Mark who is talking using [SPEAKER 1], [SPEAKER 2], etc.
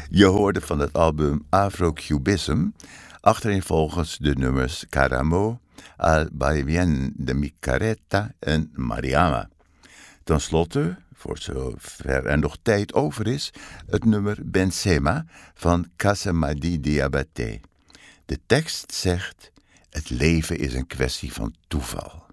[SPEAKER 1] Je hoorde van het album Afro-Cubism achtereenvolgens de nummers Caramo, Al Vaivien de mi Careta en Mariama. Ten slotte, voor zover er nog tijd over is, het nummer Benzema van Kassamadi Diabaté. De tekst zegt: het leven is een kwestie van toeval.